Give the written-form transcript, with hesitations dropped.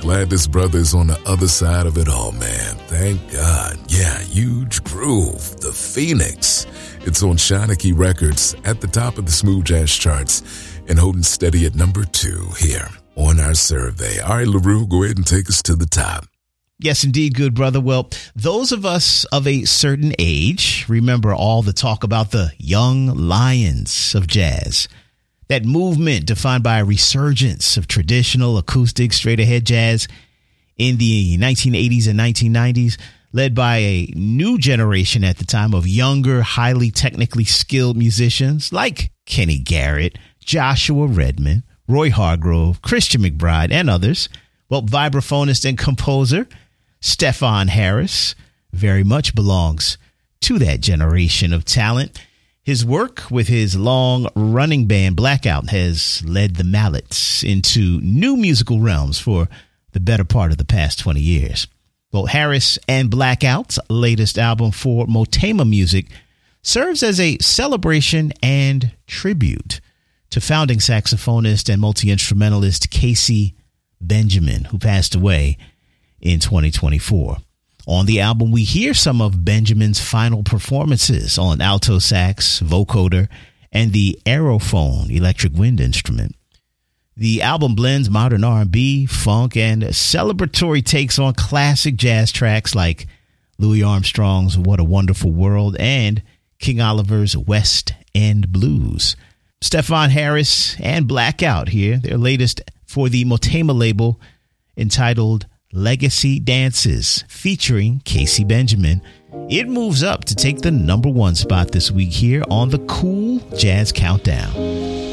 Glad this brother is on the other side of it all, man. Thank God. Yeah, Huge Groove, The Phoenix. It's on Shanachie Records at the top of the smooth jazz charts and holding steady at number 2 here on our survey. All right, LaRue, go ahead and take us to the top. Yes, indeed, good brother. Well, those of us of a certain age remember all the talk about the young lions of jazz. That movement defined by a resurgence of traditional acoustic straight-ahead jazz in the 1980s and 1990s, led by a new generation at the time of younger, highly technically skilled musicians like Kenny Garrett, Joshua Redman, Roy Hargrove, Christian McBride, and others. Well, vibraphonist and composer Stefon Harris very much belongs to that generation of talent. His work with his long-running band Blackout has led the Mallets into new musical realms for the better part of the past 20 years. Well, Harris and Blackout's latest album for Motema Music serves as a celebration and tribute to founding saxophonist and multi-instrumentalist Casey Benjamin, who passed away in 2024. On the album, we hear some of Benjamin's final performances on alto sax, vocoder, and the Aerophone electric wind instrument. The album blends modern R&B, funk, and celebratory takes on classic jazz tracks like Louis Armstrong's What a Wonderful World and King Oliver's West End Blues. Stefon Harris and Blackout here, their latest for the Motema label, entitled Legacy Dances, featuring Casey Benjamin. It moves up to take the number 1 spot this week here on the Cool Jazz Countdown.